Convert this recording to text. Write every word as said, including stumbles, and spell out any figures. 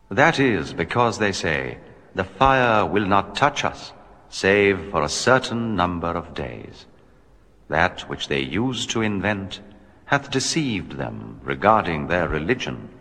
That is because they say, the fire will not touch us, save for a certain number of days. That which they used to invent hath deceived them regarding their religion.